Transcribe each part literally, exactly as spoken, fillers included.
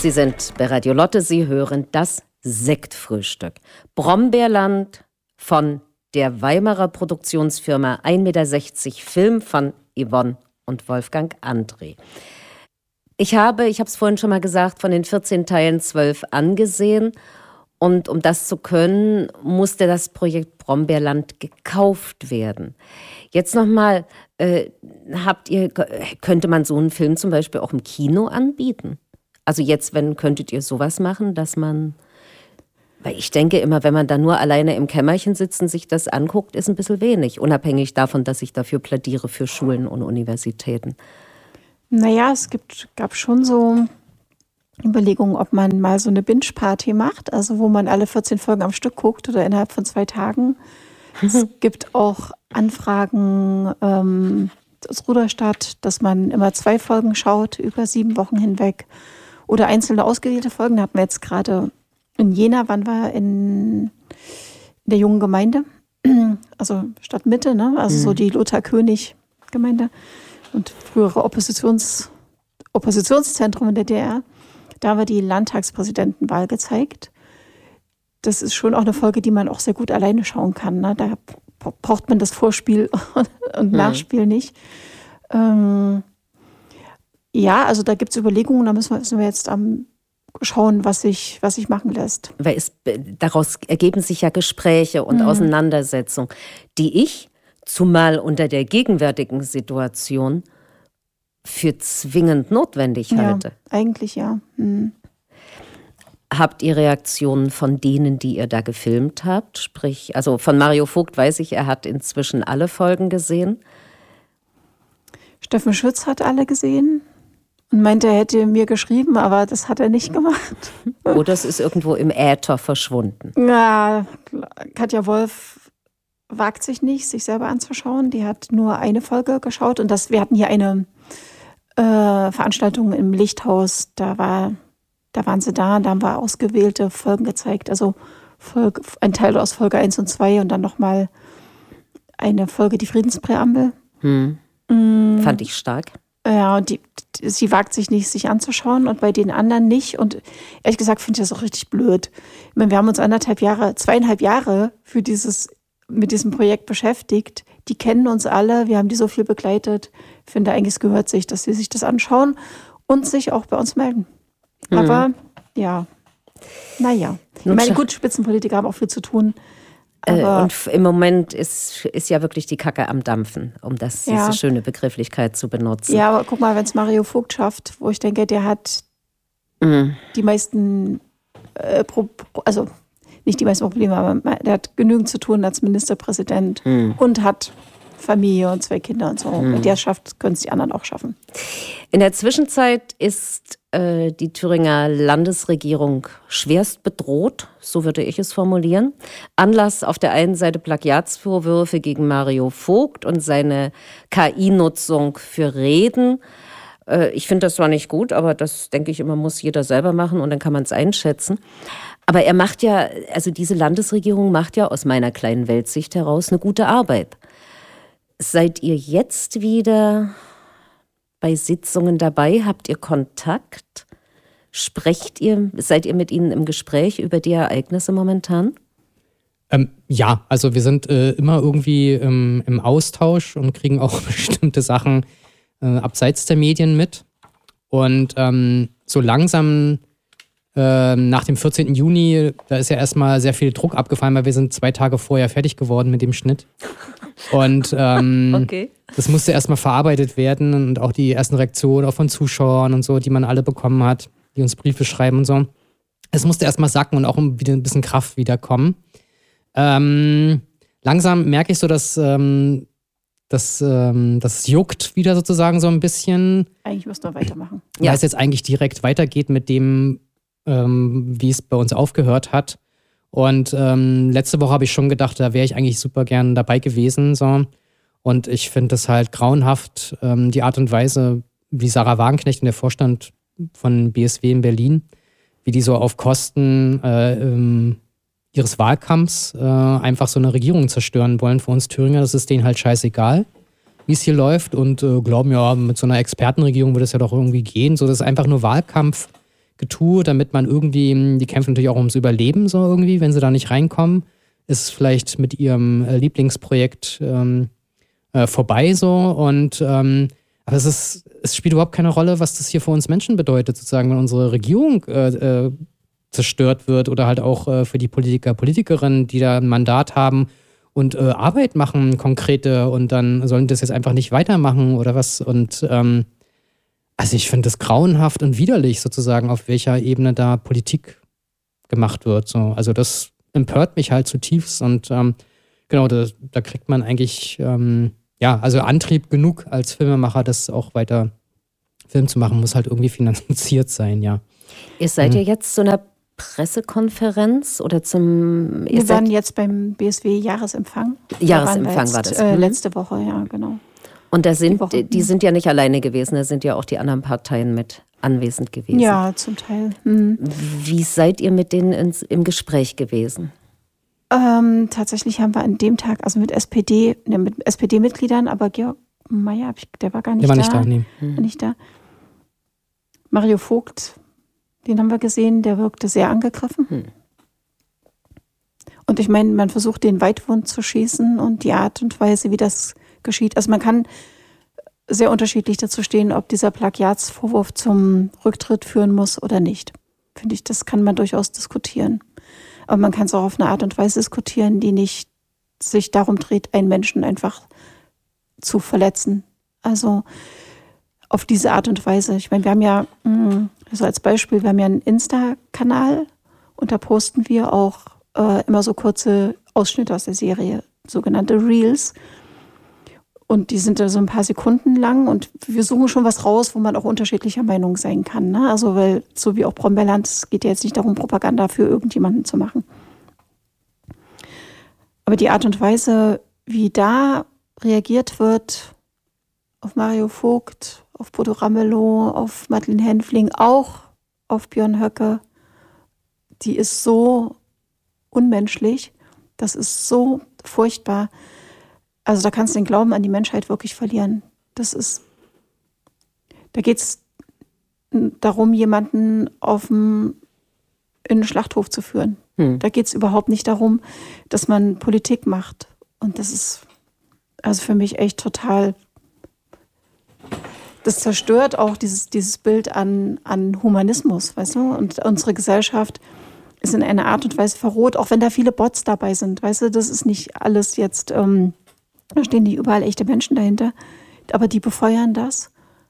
Sie sind bei Radio Lotte, Sie hören das Sektfrühstück. Brombeerland von der Weimarer Produktionsfirma ein Meter sechzig Film von Yvonne und Wolfgang André. Ich habe, ich habe es vorhin schon mal gesagt, von den vierzehn Teilen zwölf angesehen. Und um das zu können, musste das Projekt Brombeerland gekauft werden. Jetzt nochmal, äh, habt ihr, könnte man so einen Film zum Beispiel auch im Kino anbieten? Also jetzt, wenn, könntet ihr sowas machen, dass man, weil ich denke immer, wenn man da nur alleine im Kämmerchen sitzt und sich das anguckt, ist ein bisschen wenig, unabhängig davon, dass ich dafür plädiere für Schulen und Universitäten. Naja, es gibt, gab schon so Überlegungen, ob man mal so eine Binge-Party macht, also wo man alle vierzehn Folgen am Stück guckt oder innerhalb von zwei Tagen. Es gibt auch Anfragen ähm, aus Rudolstadt, dass man immer zwei Folgen schaut, über sieben Wochen hinweg. Oder einzelne ausgewählte Folgen. Da hatten wir jetzt gerade in Jena, waren wir in, in der jungen Gemeinde, also Stadtmitte, ne? Also mhm. so die Lothar-König-Gemeinde und frühere Oppositions, Oppositionszentrum in der D D R. Da haben wir die Landtagspräsidentenwahl gezeigt. Das ist schon auch eine Folge, die man auch sehr gut alleine schauen kann. Ne? Da braucht man das Vorspiel und Nachspiel nicht. Ähm, ja, also da gibt es Überlegungen, da müssen wir, müssen wir jetzt am schauen, was sich, was sich machen lässt. Weil es, daraus ergeben sich ja Gespräche und mhm. Auseinandersetzungen, die ich, zumal unter der gegenwärtigen Situation, für zwingend notwendig halte. Ja, eigentlich ja. Hm. Habt ihr Reaktionen von denen, die ihr da gefilmt habt? Sprich, also von Mario Vogt weiß ich, er hat inzwischen alle Folgen gesehen. Steffen Schütz hat alle gesehen und meinte, er hätte mir geschrieben, aber das hat er nicht gemacht. Oder es ist irgendwo im Äther verschwunden. Ja, Katja Wolf wagt sich nicht, sich selber anzuschauen. Die hat nur eine Folge geschaut und das, wir hatten hier eine Äh, Veranstaltungen im Lichthaus, da war, da waren sie da, da haben wir ausgewählte Folgen gezeigt, also Folge, ein Teil aus Folge eins und zwei und dann nochmal eine Folge, die Friedenspräambel. Hm. Mm. Fand ich stark. Ja, und die, die, sie wagt sich nicht, sich anzuschauen und bei den anderen nicht und ehrlich gesagt finde ich das auch richtig blöd. Ich meine, wir haben uns anderthalb Jahre, zweieinhalb Jahre für dieses, mit diesem Projekt beschäftigt. Die kennen uns alle, wir haben die so viel begleitet. Ich finde eigentlich, es gehört sich, dass sie sich das anschauen und sich auch bei uns melden. Mhm. Aber ja, naja. Ich meine, gut, Spitzenpolitiker haben auch viel zu tun. Aber äh, und im Moment ist, ist ja wirklich die Kacke am Dampfen, um das, ja. diese schöne Begrifflichkeit zu benutzen. Ja, aber guck mal, wenn es Mario Vogt schafft, wo ich denke, der hat mhm. die meisten, äh, Pro, also nicht die meisten Probleme, aber der hat genügend zu tun als Ministerpräsident mhm. und hat Familie und zwei Kinder und so. Mhm. Wenn der es schafft, können es die anderen auch schaffen. In der Zwischenzeit ist äh, die Thüringer Landesregierung schwerst bedroht, so würde ich es formulieren. Anlass auf der einen Seite Plagiatsvorwürfe gegen Mario Vogt und seine K I-Nutzung für Reden. Äh, ich finde das zwar nicht gut, aber das, denke ich immer, muss jeder selber machen und dann kann man es einschätzen. Aber er macht ja, also diese Landesregierung macht ja aus meiner kleinen Weltsicht heraus eine gute Arbeit. Seid ihr jetzt wieder bei Sitzungen dabei? Habt ihr Kontakt? Sprecht ihr, seid ihr mit ihnen im Gespräch über die Ereignisse momentan? Ähm, ja, also wir sind äh, immer irgendwie ähm, im Austausch und kriegen auch bestimmte Sachen äh, abseits der Medien mit. Und ähm, so langsam äh, nach dem vierzehnten Juni, da ist ja erstmal sehr viel Druck abgefallen, weil wir sind zwei Tage vorher fertig geworden mit dem Schnitt. Und ähm, okay. das musste erstmal verarbeitet werden und auch die ersten Reaktionen auch von Zuschauern und so, die man alle bekommen hat, die uns Briefe schreiben und so. Es musste erstmal sacken und auch wieder ein bisschen Kraft wiederkommen. Ähm, langsam merke ich so, dass, ähm, dass, ähm, dass es juckt wieder sozusagen so ein bisschen. Eigentlich müssen wir weitermachen. Weil ja. es jetzt eigentlich direkt weitergeht mit dem, ähm, wie es bei uns aufgehört hat. Und ähm, letzte Woche habe ich schon gedacht, da wäre ich eigentlich super gern dabei gewesen. So. Und ich finde das halt grauenhaft, ähm, die Art und Weise, wie Sarah Wagenknecht in der Vorstand von B S W in Berlin, wie die so auf Kosten äh, ähm, ihres Wahlkampfs äh, einfach so eine Regierung zerstören wollen für uns Thüringer. Das ist denen halt scheißegal, wie es hier läuft und äh, glauben, ja, mit so einer Expertenregierung würde es ja doch irgendwie gehen. So, das ist einfach nur Wahlkampf Getue, damit man irgendwie, die kämpfen natürlich auch ums Überleben so irgendwie, wenn sie da nicht reinkommen, ist vielleicht mit ihrem äh, Lieblingsprojekt ähm, äh, vorbei so und ähm, aber es ist, es spielt überhaupt keine Rolle, was das hier für uns Menschen bedeutet, sozusagen, wenn unsere Regierung äh, äh, zerstört wird oder halt auch äh, für die Politiker, Politikerinnen, die da ein Mandat haben und äh, Arbeit machen, konkrete, und dann sollen das jetzt einfach nicht weitermachen oder was. Und ähm, also ich finde das grauenhaft und widerlich sozusagen, auf welcher Ebene da Politik gemacht wird. So. Also das empört mich halt zutiefst und ähm, genau, da, da kriegt man eigentlich ähm, ja, also Antrieb genug als Filmemacher, das auch weiter Film zu machen, muss halt irgendwie finanziert sein, ja. Ihr seid ja jetzt zu einer Pressekonferenz oder zum... Wir waren jetzt beim B S W-Jahresempfang. Jahresempfang da war das. Äh, letzte Woche, ja, genau. Und da sind, die, die, die sind ja nicht alleine gewesen, da sind ja auch die anderen Parteien mit anwesend gewesen. Ja, zum Teil. Mhm. Wie seid ihr mit denen ins, im Gespräch gewesen? Ähm, tatsächlich haben wir an dem Tag, also mit S P D, ne, mit S P D-Mitgliedern, aber Georg Mayer, der war gar nicht da. Der war nicht da, nee. War nicht da. Mario Vogt, den haben wir gesehen, der wirkte sehr angegriffen. Hm. Und ich meine, man versucht, den Weitwund zu schießen und die Art und Weise, wie das geschieht. Also man kann sehr unterschiedlich dazu stehen, ob dieser Plagiatsvorwurf zum Rücktritt führen muss oder nicht. Finde ich, das kann man durchaus diskutieren. Aber man kann es auch auf eine Art und Weise diskutieren, die nicht sich darum dreht, einen Menschen einfach zu verletzen. Also auf diese Art und Weise. Ich meine, wir haben ja, also als Beispiel, wir haben ja einen Insta-Kanal und da posten wir auch äh, immer so kurze Ausschnitte aus der Serie, sogenannte Reels. Und die sind da so ein paar Sekunden lang und wir suchen schon was raus, wo man auch unterschiedlicher Meinung sein kann. Ne? Also, weil, so wie auch Brombeerland, es geht ja jetzt nicht darum, Propaganda für irgendjemanden zu machen. Aber die Art und Weise, wie da reagiert wird auf Mario Vogt, auf Bodo Ramelow, auf Madeleine Hänfling, auch auf Björn Höcke, die ist so unmenschlich, das ist so furchtbar. Also da kannst du den Glauben an die Menschheit wirklich verlieren. Das ist, da geht es darum, jemanden auf dem, in den Schlachthof zu führen. Hm. Da geht es überhaupt nicht darum, dass man Politik macht. Und das ist also für mich echt total, das zerstört auch dieses, dieses Bild an, an Humanismus, weißt du? Und unsere Gesellschaft ist in einer Art und Weise verroht, auch wenn da viele Bots dabei sind. Weißt du, das ist nicht alles jetzt... Ähm, Da stehen nicht überall echte Menschen dahinter, aber die befeuern das.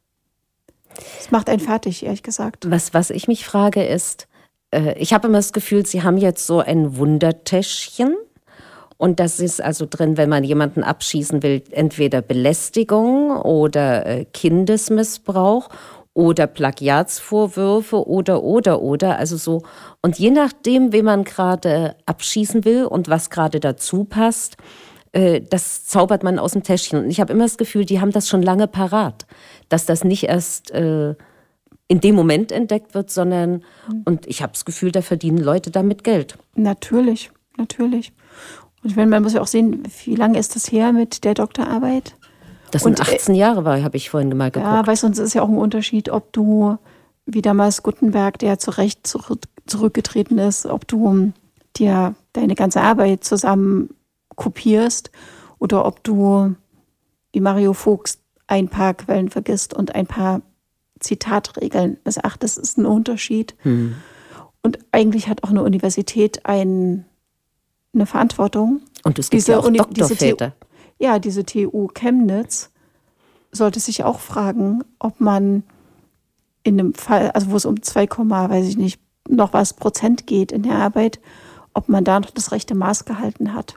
Das macht einen fertig, ehrlich gesagt. Was, was ich mich frage ist, äh, ich habe immer das Gefühl, Sie haben jetzt so ein Wundertäschchen und das ist also drin, wenn man jemanden abschießen will, entweder Belästigung oder äh, Kindesmissbrauch oder Plagiatsvorwürfe oder, oder, oder, also so. Und je nachdem, wen man gerade abschießen will und was gerade dazu passt, das zaubert man aus dem Täschchen. Und ich habe immer das Gefühl, die haben das schon lange parat. Dass das nicht erst äh, in dem Moment entdeckt wird, sondern, und ich habe das Gefühl, da verdienen Leute damit Geld. Natürlich, natürlich. Und ich meine, man muss ja auch sehen, wie lange ist das her mit der Doktorarbeit? Das sind und, achtzehn Jahre, war, habe ich vorhin mal geguckt. Ja, weißt du, es ist ja auch ein Unterschied, ob du, wie damals Gutenberg, der zu Recht zurück, zurückgetreten ist, ob du dir deine ganze Arbeit zusammen kopierst oder ob du wie Mario Vogt ein paar Quellen vergisst und ein paar Zitatregeln missachtest, ist ein Unterschied. Hm. Und eigentlich hat auch eine Universität ein, eine Verantwortung. Und es gibt diese ja auch Uni- Doktorväter. Diese ja, diese T U Chemnitz sollte sich auch fragen, ob man in einem Fall, also wo es um zwei, weiß ich nicht, noch was Prozent geht in der Arbeit, ob man da noch das rechte Maß gehalten hat.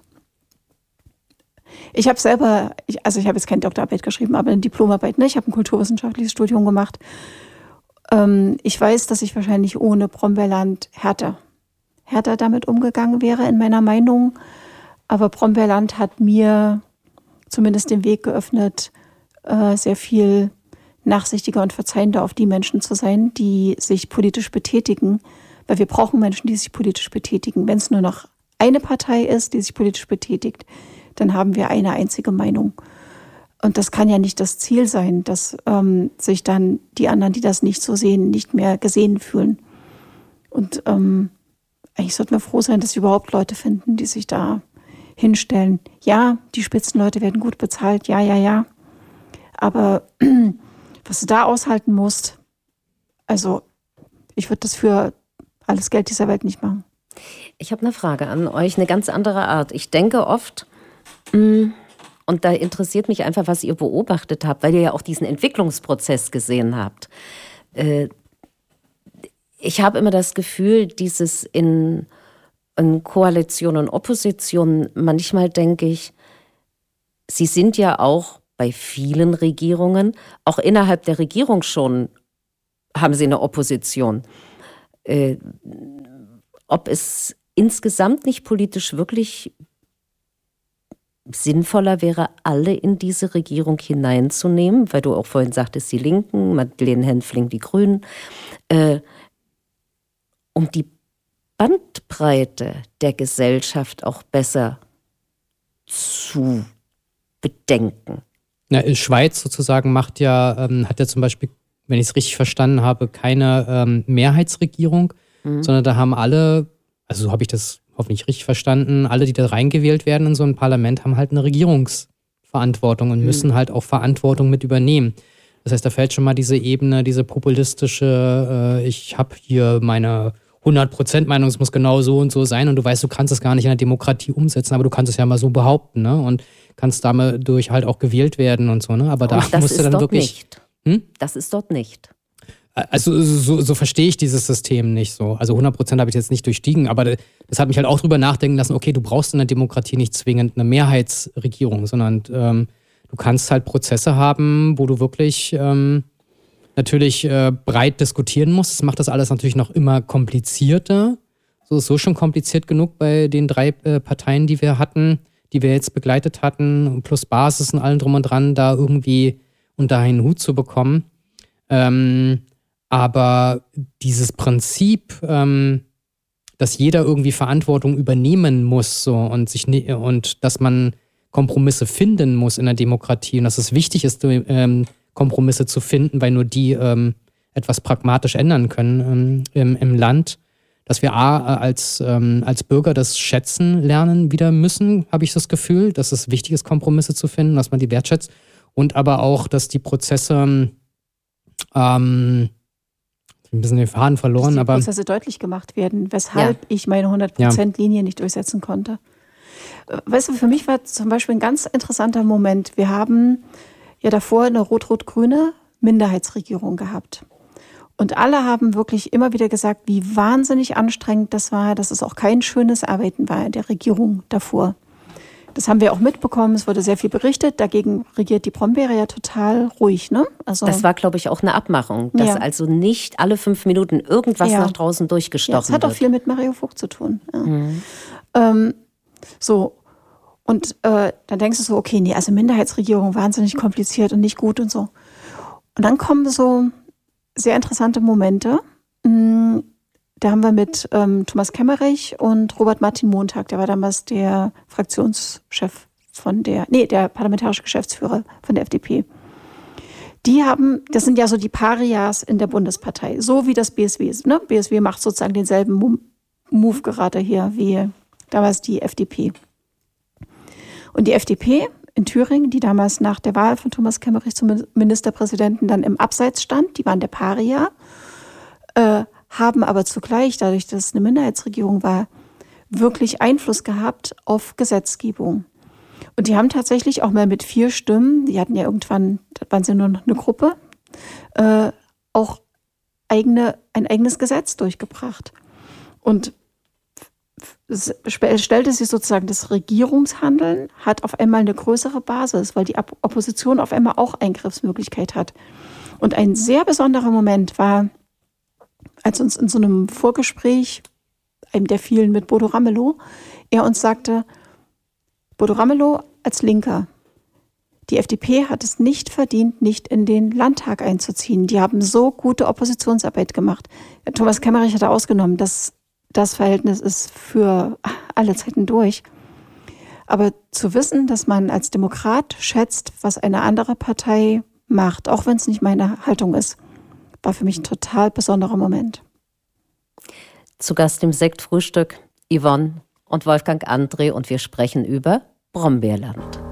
Ich habe selber, ich, also ich habe jetzt keine Doktorarbeit geschrieben, aber eine Diplomarbeit, ne? Ich habe ein kulturwissenschaftliches Studium gemacht. Ähm, ich weiß, dass ich wahrscheinlich ohne Brombeerland härter, härter damit umgegangen wäre in meiner Meinung. Aber Brombeerland hat mir zumindest den Weg geöffnet, äh, sehr viel nachsichtiger und verzeihender auf die Menschen zu sein, die sich politisch betätigen. Weil wir brauchen Menschen, die sich politisch betätigen. Wenn es nur noch eine Partei ist, die sich politisch betätigt, dann haben wir eine einzige Meinung. Und das kann ja nicht das Ziel sein, dass ähm, sich dann die anderen, die das nicht so sehen, nicht mehr gesehen fühlen. Und ähm, eigentlich sollten wir froh sein, dass wir überhaupt Leute finden, die sich da hinstellen. Ja, die Spitzenleute werden gut bezahlt, ja, ja, ja. Aber was du da aushalten musst, also ich würde das für alles Geld dieser Welt nicht machen. Ich habe eine Frage an euch, eine ganz andere Art. Ich denke oft, mh, und da interessiert mich einfach, was ihr beobachtet habt, weil ihr ja auch diesen Entwicklungsprozess gesehen habt. Äh, ich habe immer das Gefühl, dieses in, in Koalition und Opposition, manchmal denke ich, sie sind ja auch bei vielen Regierungen, auch innerhalb der Regierung schon, haben sie eine Opposition. Äh, ob es insgesamt nicht politisch wirklich sinnvoller wäre, alle in diese Regierung hineinzunehmen, weil du auch vorhin sagtest, die Linken, Madeleine Henfling, die Grünen, äh, um die Bandbreite der Gesellschaft auch besser zu bedenken. Na, Schweiz sozusagen macht ja, ähm, hat ja zum Beispiel, wenn ich es richtig verstanden habe, keine ähm, Mehrheitsregierung, mhm. sondern da haben alle, also so habe ich das hoffentlich richtig verstanden, alle, die da reingewählt werden in so ein Parlament, haben halt eine Regierungsverantwortung und mhm. müssen halt auch Verantwortung mit übernehmen. Das heißt, da fällt schon mal diese Ebene, diese populistische, äh, ich habe hier meine hundert Prozent Meinung, es muss genau so und so sein und du weißt, du kannst es gar nicht in der Demokratie umsetzen, aber du kannst es ja mal so behaupten, ne? Und kannst dadurch halt auch gewählt werden und so, ne? Aber da musst du dann dort wirklich... Nicht. Hm? Das ist dort nicht. Also so, so verstehe ich dieses System nicht so. Also hundert Prozent habe ich jetzt nicht durchstiegen, aber das hat mich halt auch drüber nachdenken lassen, okay, du brauchst in der Demokratie nicht zwingend eine Mehrheitsregierung, sondern ähm, du kannst halt Prozesse haben, wo du wirklich ähm, natürlich äh, breit diskutieren musst. Das macht das alles natürlich noch immer komplizierter. So ist so schon kompliziert genug bei den drei äh, Parteien, die wir hatten, die wir jetzt begleitet hatten, plus Basis und allem drum und dran, da irgendwie unter einen Hut zu bekommen. Ähm, aber dieses Prinzip, ähm, dass jeder irgendwie Verantwortung übernehmen muss so, und sich ne- und dass man Kompromisse finden muss in der Demokratie und dass es wichtig ist, ähm, Kompromisse zu finden, weil nur die ähm, etwas pragmatisch ändern können ähm, im, im Land, dass wir A, als, ähm, als Bürger das Schätzen lernen wieder müssen, habe ich das Gefühl, dass es wichtig ist, Kompromisse zu finden, dass man die wertschätzt und aber auch, dass die Prozesse ähm, ein bisschen den Faden verloren, dass die aber Prozesse deutlich gemacht werden, weshalb ja. ich meine hundert Prozent Linie ja. nicht durchsetzen konnte. Weißt du, für mich war zum Beispiel ein ganz interessanter Moment. Wir haben ja davor eine rot-rot-grüne Minderheitsregierung gehabt. Und alle haben wirklich immer wieder gesagt, wie wahnsinnig anstrengend das war, dass es auch kein schönes Arbeiten war in der Regierung davor. Das haben wir auch mitbekommen, es wurde sehr viel berichtet. Dagegen regiert die Brombeere ja total ruhig, ne? Also das war, glaube ich, auch eine Abmachung, dass ja. also nicht alle fünf Minuten irgendwas ja. nach draußen durchgestochen wird. Ja, das hat wird. auch viel mit Mario Vogt zu tun. Ja. Mhm. Ähm, so, und äh, dann denkst du so, okay, nee, also Minderheitsregierung, wahnsinnig kompliziert und nicht gut und so. Und dann kommen so sehr interessante Momente. Mhm. Da haben wir mit ähm, Thomas Kemmerich und Robert Martin Montag, der war damals der Fraktionschef von der, nee, der parlamentarische Geschäftsführer von der F D P. Die haben, das sind ja so die Parias in der Bundespartei, so wie das B S W ist. Ne? B S W macht sozusagen denselben Move gerade hier wie damals die F D P. Und die F D P in Thüringen, die damals nach der Wahl von Thomas Kemmerich zum Ministerpräsidenten dann im Abseits stand, die waren der Paria, äh, haben aber zugleich, dadurch, dass es eine Minderheitsregierung war, wirklich Einfluss gehabt auf Gesetzgebung. Und die haben tatsächlich auch mal mit vier Stimmen, die hatten ja irgendwann, da waren sie nur noch eine Gruppe, äh, auch eigene, ein eigenes Gesetz durchgebracht. Und es stellte sich sozusagen, das Regierungshandeln hat auf einmal eine größere Basis, weil die Opposition auf einmal auch Eingriffsmöglichkeit hat. Und ein sehr besonderer Moment war, als uns in so einem Vorgespräch, einem der vielen mit Bodo Ramelow, er uns sagte, Bodo Ramelow als Linker, die F D P hat es nicht verdient, nicht in den Landtag einzuziehen. Die haben so gute Oppositionsarbeit gemacht. Thomas Kemmerich hat ausgenommen, dass das Verhältnis ist für alle Zeiten durch. Aber zu wissen, dass man als Demokrat schätzt, was eine andere Partei macht, auch wenn es nicht meine Haltung ist, war für mich ein total besonderer Moment. Zu Gast im Sektfrühstück Yvonne und Wolfgang André und wir sprechen über Brombeerland.